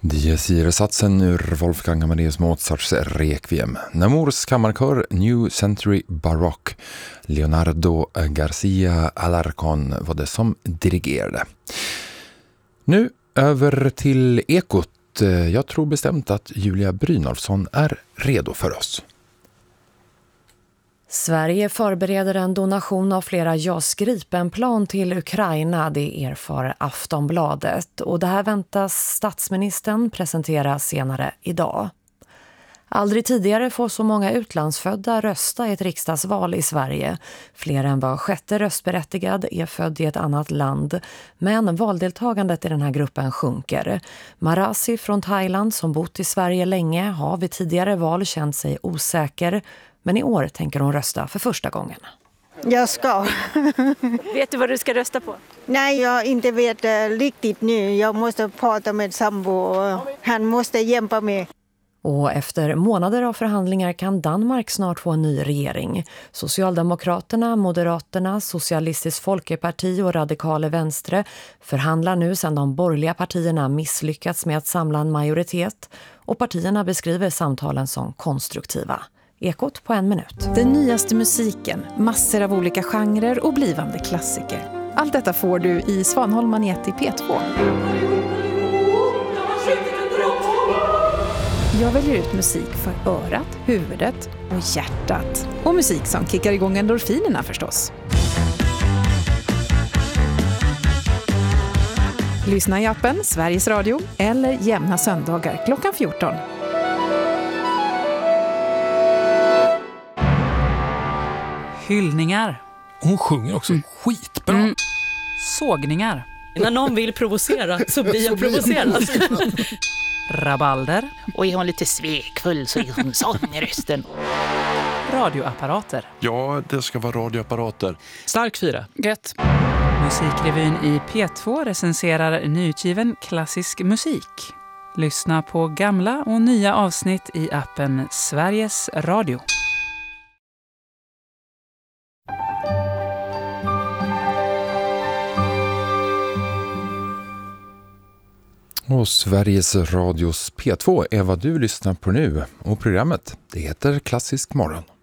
Dies Irae-satsen ur Wolfgang Amadeus Mozarts Requiem. Namurs kammarkör New Century Baroque. Leonardo Garcia Alarcón var det som dirigerade. Nu över till Ekot. Jag tror bestämt att Julia Brynolfsson är redo för oss. Sverige förbereder en donation av flera JAS Gripen-plan till Ukraina, det erfar Aftonbladet. Och det här väntas statsministern presentera senare idag. Aldrig tidigare får så många utlandsfödda rösta i ett riksdagsval i Sverige. Fler än var sjätte röstberättigad är född i ett annat land. Men valdeltagandet i den här gruppen sjunker. Marasi från Thailand som bott i Sverige länge har vid tidigare val känt sig osäker. Men i år tänker hon rösta för första gången. Jag ska. Vet du vad du ska rösta på? Nej, jag inte vet riktigt nu. Jag måste prata med sambo. Han måste hjälpa mig. Och efter månader av förhandlingar kan Danmark snart få en ny regering. Socialdemokraterna, Moderaterna, Socialistisk Folkeparti och Radikale Venstre förhandlar nu sedan de borgerliga partierna misslyckats med att samla en majoritet. Och partierna beskriver samtalen som konstruktiva. Ekot på 1 minut. Den nyaste musiken, massor av olika genrer och blivande klassiker. Allt detta får du i Svanholm Manet i P2. Jag väljer ut musik för örat, huvudet och hjärtat. Och musik som kickar igång endorfinerna förstås. Lyssna i appen Sveriges Radio eller jämna söndagar klockan 14. Hyllningar. Hon sjunger också skitbra. Sågningar. När någon vill provocera så blir jag provocerad. Rabalder. Och är hon lite svekfull så är hon sån i rösten. Radioapparater. Ja, det ska vara radioapparater. Stark 4. Gött. Musikrevyn i P2 recenserar nyutgiven klassisk musik. Lyssna på gamla och nya avsnitt i appen Sveriges Radio. Och Sveriges Radios P2 är vad du lyssnar på nu. Och programmet, det heter Klassisk morgon.